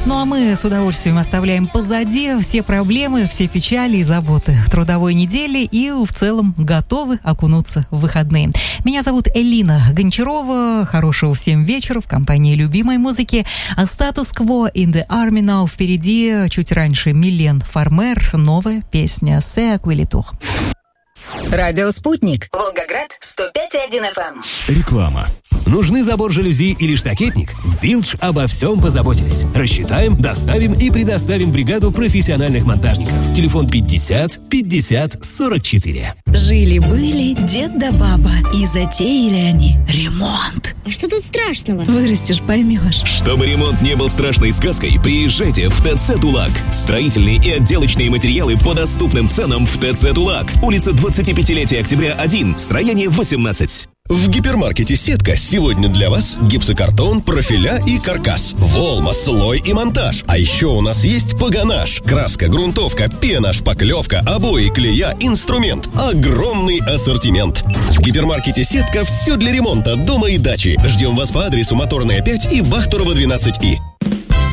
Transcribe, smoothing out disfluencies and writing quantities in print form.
Ну а мы с удовольствием оставляем позади все проблемы, все печали и заботы трудовой недели и в целом готовы окунуться в выходные. Меня зовут Элина Гончарова. Хорошего всем вечера в компании любимой музыки. А статус-кво in the Army Now впереди. Чуть раньше Милен Фармер. Новая песня «C'est Aquilituh». Радио «Спутник». Волгоград, 105,1 FM. Реклама. Нужны забор жалюзи или штакетник? В Билдж обо всем позаботились. Рассчитаем, доставим и предоставим бригаду профессиональных монтажников. Телефон 50 50 44. Жили-были дед да баба, и затеяли они ремонт. А что тут страшного? Вырастешь, поймешь. Чтобы ремонт не был страшной сказкой, приезжайте в ТЦ «Тулак». Строительные и отделочные материалы по доступным ценам в ТЦ «Тулак». Улица 25-летия октября 1, строение 18. В гипермаркете «Сетка» сегодня для вас гипсокартон, профиля и каркас, волма, слой и монтаж. А еще у нас есть погонаж, краска, грунтовка, пена, шпаклевка, обои, клея, инструмент. Огромный ассортимент. В гипермаркете «Сетка» все для ремонта дома и дачи. Ждем вас по адресу Моторная 5 и Бахтурова 12И.